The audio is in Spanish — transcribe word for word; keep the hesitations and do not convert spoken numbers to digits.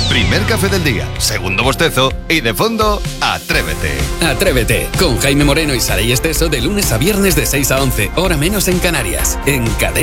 Primer café del día, segundo bostezo y de fondo, Atrévete. Atrévete, con Jaime Moreno y Saray Esteso de lunes a viernes de seis a once, hora menos en Canarias, en Cadena.